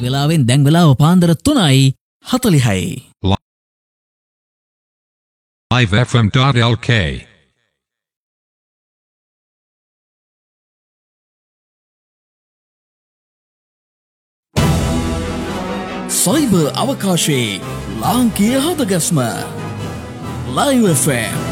වෙලාවෙන් දැන් වෙලාව පාන්දර 3:40යි. livefm.lk සයිබර් අවකාශයේ ලාංකීය හදගස්ම Live FM